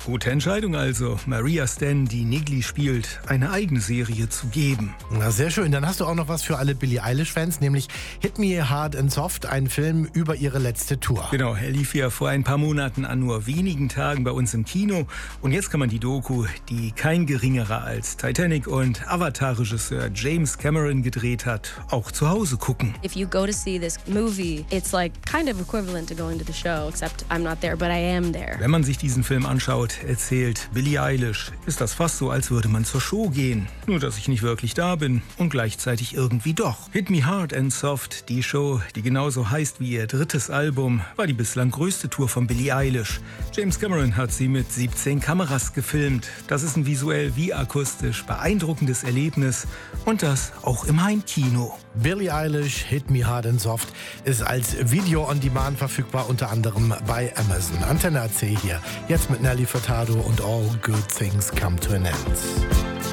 Gute Entscheidung also, Maria Sten, die Nigli spielt, eine eigene Serie zu geben. Na, sehr schön. Dann hast du auch noch was für alle Billie Eilish-Fans, nämlich Hit Me Hard and Soft, ein Film über ihre letzte Tour. Genau, er lief ja vor ein paar Monaten an nur wenigen Tagen bei uns im Kino. Und jetzt kann man die Doku, die kein geringerer als Titanic und Avatar-Regisseur James Cameron gedreht hat, auch zu Hause gucken. If you go to see this movie, it's like kind of equivalent to going to the show, except I'm not there, but I am there. Wenn man sich diesen Film anschaut, erzählt Billie Eilish, ist das fast so, als würde man zur Show gehen. Nur, dass ich nicht wirklich da bin und gleichzeitig irgendwie doch. Hit Me Hard and Soft, die Show, die genauso heißt wie ihr drittes Album, war die bislang größte Tour von Billie Eilish. James Cameron hat sie mit 17 Kameras gefilmt. Das ist ein visuell wie akustisch beeindruckendes Erlebnis und das auch im Heimkino. Billie Eilish, Hit Me Hard and Soft, ist als Video on Demand verfügbar, unter anderem bei Amazon. Antenne AC hier, jetzt mit Nelly Furtado und All Good Things Come to an End.